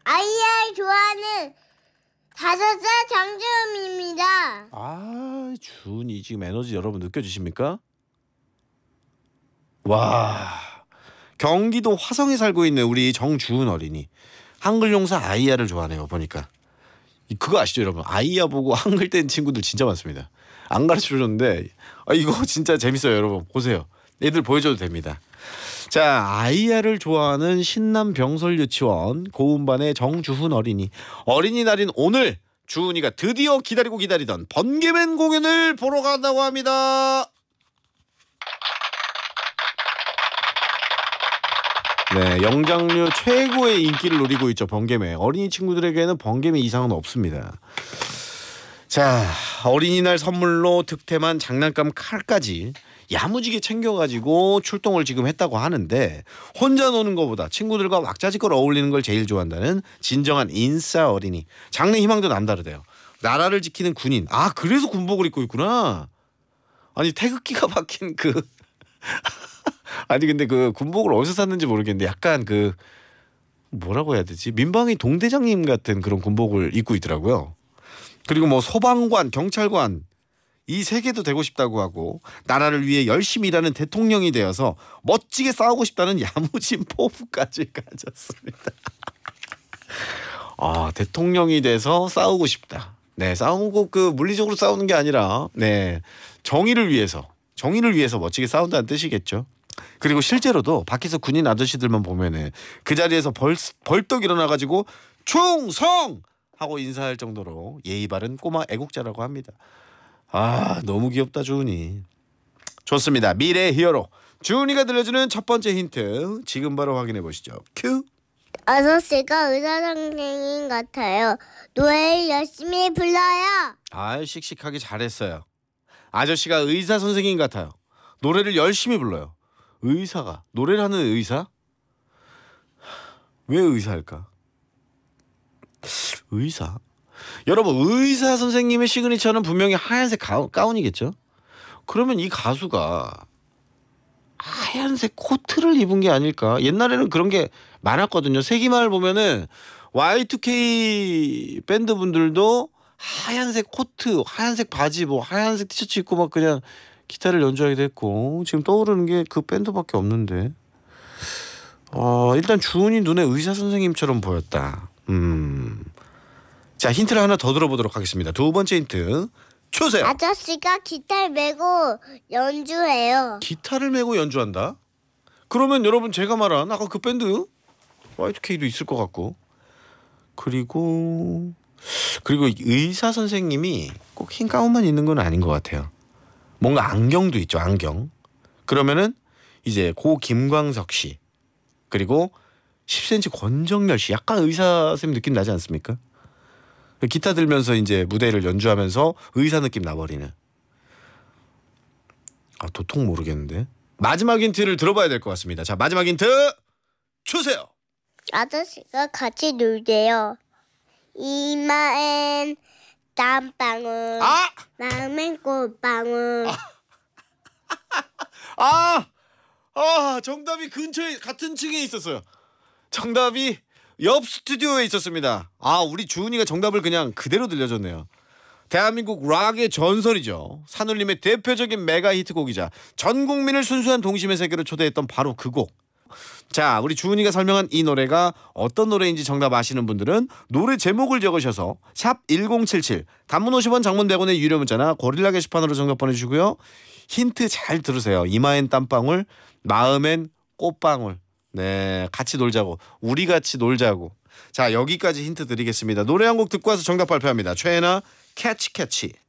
아이가 좋아하는 5살 장주음입니다. 아, 주은이 지금 에너지 여러분 느껴지십니까? 와, 경기도 화성에 살고 있는 우리 정주은 어린이. 한글 용사 아이야를 좋아하네요. 보니까. 그거 아시죠 여러분? 아이야 보고 한글 뗀 친구들 진짜 많습니다. 안 가르쳐줬는데 이거 진짜 재밌어요. 여러분 보세요. 애들 보여줘도 됩니다. 자, 아이야를 좋아하는 신남 병설 유치원 고음반의 정주훈 어린이. 어린이날인 오늘 주은이가 드디어 기다리던 번개맨 공연을 보러 간다고 합니다. 네, 영장류 최고의 인기를 누리고 있죠. 번개맨. 어린이 친구들에게는 번개맨 이상은 없습니다. 자, 어린이날 선물로 득템한 장난감 칼까지 야무지게 챙겨가지고 출동을 지금 했다고 하는데, 혼자 노는 것보다 친구들과 왁자지껄 어울리는 걸 제일 좋아한다는 진정한 인싸 어린이. 장래 희망도 남다르대요. 나라를 지키는 군인. 아, 그래서 군복을 입고 있구나. 아니, 태극기가 박힌 그 아니 근데 그 군복을 어디서 샀는지 모르겠는데 약간 그 뭐라고 해야 되지? 민방위 동대장님 같은 그런 군복을 입고 있더라고요. 그리고 뭐 소방관, 경찰관 이 세 개도 되고 싶다고 하고, 나라를 위해 열심히 일하는 대통령이 되어서 멋지게 싸우고 싶다는 야무진 포부까지 가졌습니다. 아, 대통령이 돼서 싸우고 싶다. 네, 싸우고 그 물리적으로 싸우는 게 아니라 네, 정의를 위해서 멋지게 싸운다는 뜻이겠죠. 그리고 실제로도 밖에서 군인 아저씨들만 보면은 그 자리에서 벌떡 일어나가지고 충성! 하고 인사할 정도로 예의 바른 꼬마 애국자라고 합니다. 아, 너무 귀엽다 주은이. 좋습니다. 미래 히어로 주은이가 들려주는 첫 번째 힌트 지금 바로 확인해 보시죠. 큐. 아저씨가 의사 선생님 같아요. 노래 열심히 불러요. 아, 씩씩하게 잘했어요. 아저씨가 의사 선생님 같아요. 노래를 열심히 불러요. 의사가 노래를 하는 의사? 왜 의사일까? 의사? 여러분, 의사 선생님의 시그니처는 분명히 하얀색 가운이겠죠? 그러면 이 가수가 하얀색 코트를 입은 게 아닐까? 옛날에는 그런 게 많았거든요. 세기말 보면은 Y2K 밴드 분들도 하얀색 코트, 하얀색 바지, 뭐 하얀색 티셔츠 입고 막 그냥 기타를 연주하기도 했고, 지금 떠오르는 게 그 밴드밖에 없는데. 일단 주은이 눈에 의사 선생님처럼 보였다. 자, 힌트를 하나 더 들어보도록 하겠습니다. 두 번째 힌트 주세요. 아저씨가 기타를 메고 연주해요. 기타를 메고 연주한다? 그러면 여러분 제가 말한 아까 그 밴드 Y2K도 있을 것 같고, 그리고 의사 선생님이 꼭 흰 가운만 있는 건 아닌 것 같아요. 뭔가 안경도 있죠. 안경. 그러면은 이제 고 김광석 씨, 그리고 10cm 권정열 씨, 약간 의사 선생님 느낌 나지 않습니까? 기타 들면서 이제 무대를 연주하면서 의사 느낌 나버리는. 도통 모르겠는데. 마지막 힌트를 들어봐야 될 것 같습니다. 자, 마지막 힌트 주세요. 아저씨가 같이 놀대요. 이마엔 땀방울, 마음엔 꽃방울. 정답이 근처에 같은 층에 있었어요. 정답이 옆 스튜디오에 있었습니다. 우리 주은이가 정답을 그냥 그대로 들려줬네요. 대한민국 락의 전설이죠. 산울림의 대표적인 메가 히트곡이자 전 국민을 순수한 동심의 세계로 초대했던 바로 그 곡. 자, 우리 주은이가 설명한 이 노래가 어떤 노래인지 정답 아시는 분들은 노래 제목을 적으셔서 샵 1077 단문 50원 장문 100원의 유료 문자나 고릴라 게시판으로 정답 보내주시고요. 힌트 잘 들으세요. 이마엔 땀방울, 마음엔 꽃방울. 네, 같이 놀자고, 우리 같이 놀자고. 자, 여기까지 힌트 드리겠습니다. 노래 한 곡 듣고 와서 정답 발표합니다. 최애나 캐치.